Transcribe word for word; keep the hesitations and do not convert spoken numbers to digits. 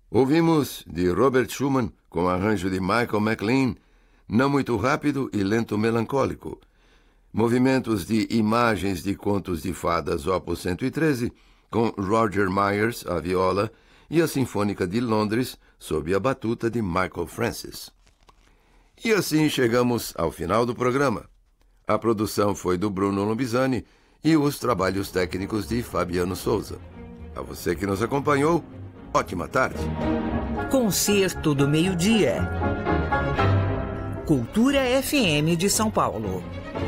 Ouvimos de Robert Schumann, com arranjo de Michael McLean, Não Muito Rápido e Lento Melancólico. Movimentos de Imagens de Contos de Fadas, opus cento e treze, com Roger Myers, à viola, e a Sinfônica de Londres, sob a batuta de Michael Francis. E assim chegamos ao final do programa. A produção foi do Bruno Lombizani e os trabalhos técnicos de Fabiano Souza. A você que nos acompanhou, ótima tarde. Concerto do Meio-Dia. Cultura F M de São Paulo.